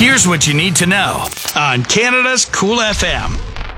Here's what you need to know on Canada's Cool FM.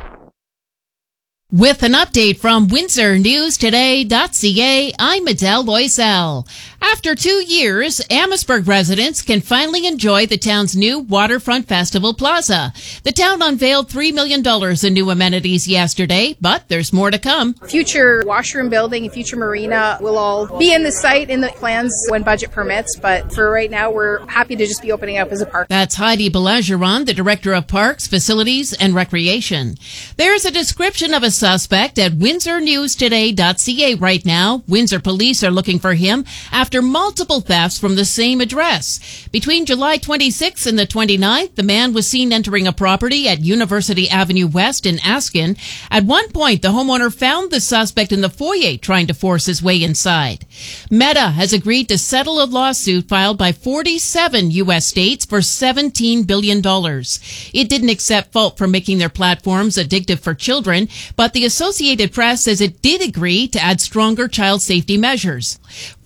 With an update from WindsorNewsToday.ca, I'm Adele Loisel. After 2 years, Amherstburg residents can finally enjoy the town's new Waterfront Festival Plaza. The town unveiled $3 million in new amenities yesterday, but there's more to come. Future washroom building, future marina will all be in the site in the plans when budget permits, but for right now, we're happy to just be opening up as a park. That's Heidi Belageron, the Director of Parks, Facilities, and Recreation. There's a description of a suspect at WindsorNewsToday.ca right now. Windsor police are looking for him after multiple thefts from the same address. Between July 26th and the 29th, the man was seen entering a property at University Avenue West in Askin. At one point, the homeowner found the suspect in the foyer trying to force his way inside. Meta has agreed to settle a lawsuit filed by 47 U.S. states for $17 billion. It didn't accept fault for making their platforms addictive for children, but the Associated Press says it did agree to add stronger child safety measures.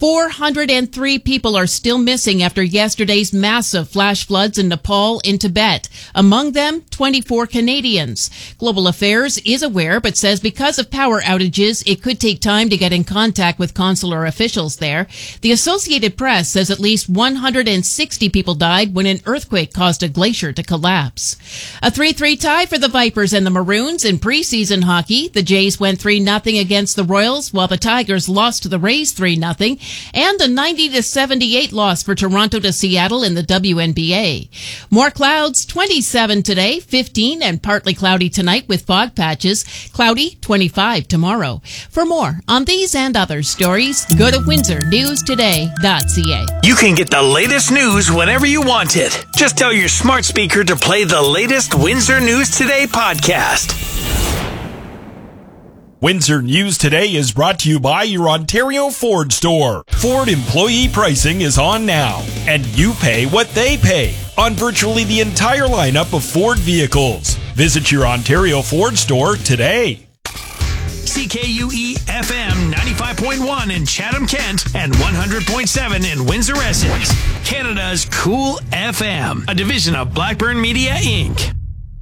403 people are still missing after yesterday's massive flash floods in Nepal and Tibet. Among them, 24 Canadians. Global Affairs is aware, but says because of power outages, it could take time to get in contact with consular officials there. The Associated Press says at least 160 people died when an earthquake caused a glacier to collapse. A 3-3 tie for the Vipers and the Maroons in preseason hockey. The Jays went 3-0 against the Royals, while the Tigers lost to the Rays 3-0. And a 90-78 loss for Toronto to Seattle in the WNBA. More clouds, 27 today, 15 and partly cloudy tonight with fog patches, cloudy 25 tomorrow. For more on these and other stories, go to WindsorNewsToday.ca. You can get the latest news whenever you want it. Just tell your smart speaker to play the latest Windsor News Today podcast. Windsor News Today is brought to you by your Ontario Ford store. Ford employee pricing is on now, and you pay what they pay on virtually the entire lineup of Ford vehicles. Visit your Ontario Ford store today. CKUE FM 95.1 in Chatham-Kent and 100.7 in Windsor-Essex. Canada's Cool FM, a division of Blackburn Media, Inc.